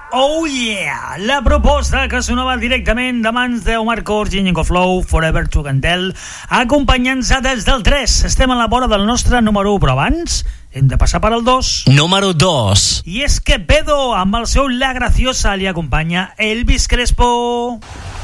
Oh yeah! La proposta que sonava directament de mans d'Omar Kors i Ñengo Flow, Forever to Cantel, acompanyant-se des del 3. Estem a la vora del nostre número 1, però abans hem de passar per al 2. Número 2. I és que Bedo, amb el seu La Graciosa, li acompanya Elvis Crespo.